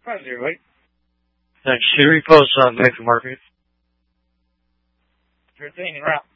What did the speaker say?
Thanks, everybody. Thanks. Should we post on Bank Market? Sure thing, and wrap.